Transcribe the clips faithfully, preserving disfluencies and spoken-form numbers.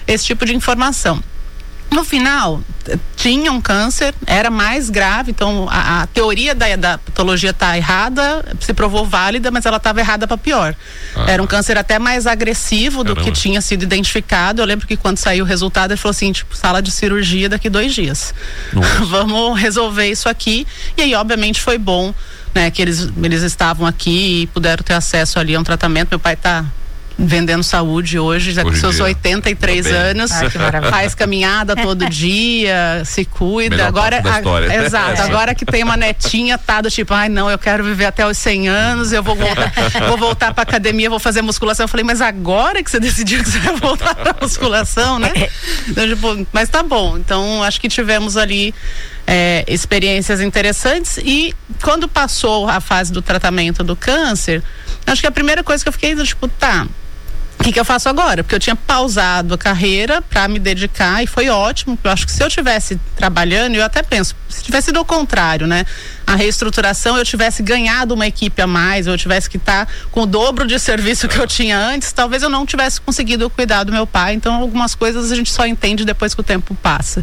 esse tipo de informação. No final, tinha um câncer, era mais grave, então a, a teoria da, da patologia está errada, se provou válida, mas ela estava errada para pior. Ah. Era um câncer até mais agressivo do Caramba. que tinha sido identificado. Eu lembro que quando saiu o resultado, ele falou assim, tipo, sala de cirurgia daqui dois dias. Vamos resolver isso aqui. E aí, obviamente, foi bom, né, que eles, eles estavam aqui e puderam ter acesso ali a um tratamento. Meu pai está vendendo saúde hoje, já com seus oitenta e três anos, Ai, faz caminhada todo dia, se cuida. Melhor agora da história. A, exato, agora que tem uma netinha, tá do tipo, ai não, eu quero viver até os cem anos, eu vou voltar, vou voltar pra academia, vou fazer musculação. Eu falei, mas agora que você decidiu que você vai voltar pra musculação, né? Então, tipo, mas tá bom, então acho que tivemos ali É, experiências interessantes. E quando passou a fase do tratamento do câncer, acho que a primeira coisa que eu fiquei, tipo, tá, o que que eu faço agora? Porque eu tinha pausado a carreira para me dedicar e foi ótimo, porque eu acho que se eu tivesse trabalhando, eu até penso, se tivesse sido o contrário, né? A reestruturação, eu tivesse ganhado uma equipe a mais, eu tivesse que estar tá com o dobro de serviço que eu tinha antes, talvez eu não tivesse conseguido cuidar do meu pai. Então, algumas coisas a gente só entende depois que o tempo passa.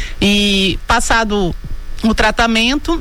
E passado o tratamento,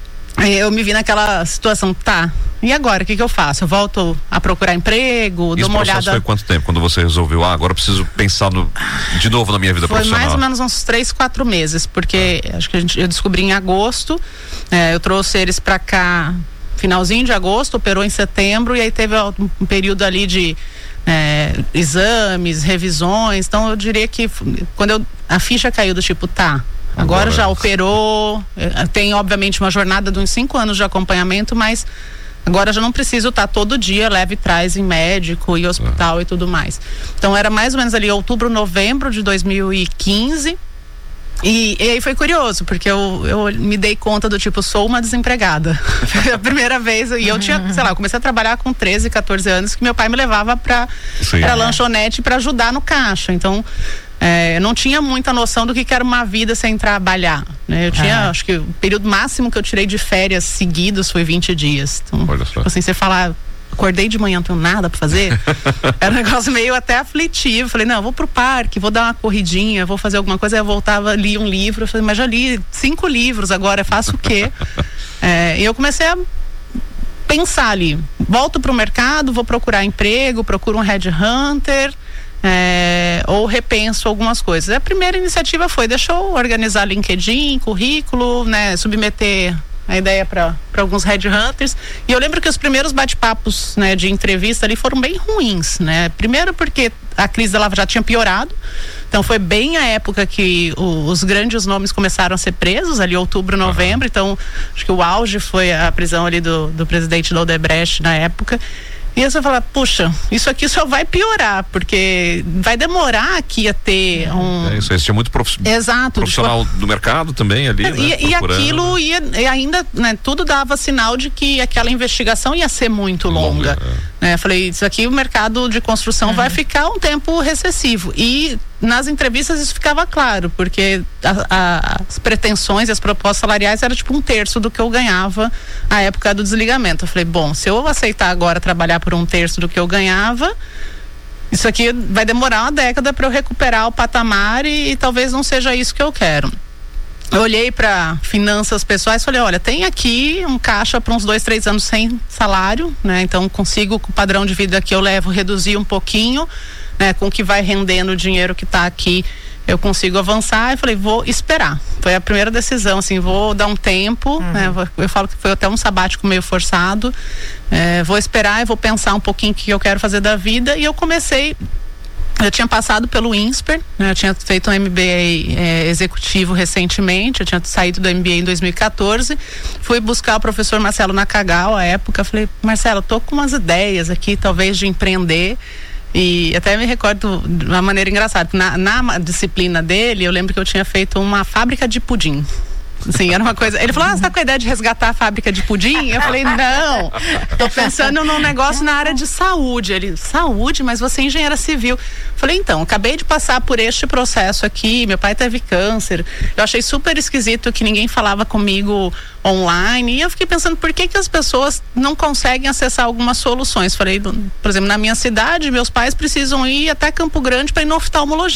eu me vi naquela situação, tá, e agora, o que que eu faço? Eu volto a procurar emprego, dou uma olhada... Isso foi quanto tempo, quando você resolveu, ah, agora eu preciso pensar no, de novo na minha vida foi profissional? Foi mais ou menos uns três, quatro meses, porque ah. acho que a gente, eu descobri em agosto, é, eu trouxe eles pra cá finalzinho de agosto, operou em setembro, e aí teve um, um período ali de é, exames, revisões. Então eu diria que quando eu, a ficha caiu do tipo, tá, agora, agora já operou, tem obviamente uma jornada de uns cinco anos de acompanhamento, mas agora já não preciso estar todo dia, leve e traz em médico e hospital ah. e tudo mais. Então era mais ou menos ali outubro, novembro de dois mil e quinze. E, e aí foi curioso, porque eu, eu me dei conta do tipo, sou uma desempregada. Foi a primeira vez, e eu tinha, sei lá, eu comecei a trabalhar com treze, quatorze anos, que meu pai me levava pra, pra lanchonete pra ajudar no caixa. Então, é, eu não tinha muita noção do que, que era uma vida sem trabalhar, né? Eu tinha, ah. acho que o período máximo que eu tirei de férias seguidos foi vinte dias. Então, tipo assim, você fala, acordei de manhã, não tenho nada pra fazer. Era um negócio meio até aflitivo. Falei, não, vou pro parque, vou dar uma corridinha, vou fazer alguma coisa. Aí eu voltava, li um livro. Eu falei, mas já li cinco livros agora, faço o quê? É, e eu comecei a pensar ali, volto pro mercado, vou procurar emprego, procuro um headhunter, é, ou repenso algumas coisas. A primeira iniciativa foi, deixa eu organizar LinkedIn, currículo, né, submeter a ideia para alguns headhunters. E eu lembro que os primeiros bate-papos, né, de entrevista ali foram bem ruins, né? Primeiro porque a crise ela já tinha piorado. Então foi bem a época que o, os grandes nomes começaram a ser presos, ali outubro, novembro. Uhum. Então acho que o auge foi a prisão ali do, do presidente da Odebrecht na época. E aí você fala, puxa, isso aqui só vai piorar, porque vai demorar aqui a ter um... É isso, existia muito prof... Exato, profissional tipo... do mercado também ali, e, né? E aquilo ia, e ainda, né, tudo dava sinal de que aquela investigação ia ser muito longa. longa é. né? Falei, isso aqui o mercado de construção uhum. vai ficar um tempo recessivo. E nas entrevistas isso ficava claro, porque a, a, as pretensões e as propostas salariais eram tipo um terço do que eu ganhava à época do desligamento. Eu falei, bom, se eu aceitar agora trabalhar por um terço do que eu ganhava, isso aqui vai demorar uma década para eu recuperar o patamar e, e talvez não seja isso que eu quero. Eu olhei para finanças pessoais e falei, olha, tem aqui um caixa para uns dois, três anos sem salário, né? Então consigo, com o padrão de vida que eu levo, reduzir um pouquinho, né? Com o que vai rendendo o dinheiro que está aqui, eu consigo avançar. E falei, vou esperar. Foi a primeira decisão, assim, vou dar um tempo, uhum. né? Eu falo que foi até um sabático meio forçado. É, vou esperar e vou pensar um pouquinho o que eu quero fazer da vida. E eu comecei... Eu tinha passado pelo INSPER, né? Eu tinha feito um M B A é, executivo recentemente, eu tinha saído do M B A em dois mil e quatorze, fui buscar o professor Marcelo Nakagawa à época, falei, Marcelo, tô com umas ideias aqui, talvez de empreender, e até me recordo de uma maneira engraçada, na, na disciplina dele, eu lembro que eu tinha feito uma fábrica de pudim. Sim, era uma coisa. Ele falou, ah, você tá com a ideia de resgatar a fábrica de pudim? Eu falei, não, tô pensando num negócio na área de saúde. Ele, saúde? Mas você é engenheira civil. Eu falei, então, acabei de passar por este processo aqui, meu pai teve câncer. Eu achei super esquisito que ninguém falava comigo online, e eu fiquei pensando, por que que as pessoas não conseguem acessar algumas soluções? Falei, por exemplo, na minha cidade, meus pais precisam ir até Campo Grande para ir no oftalmologista.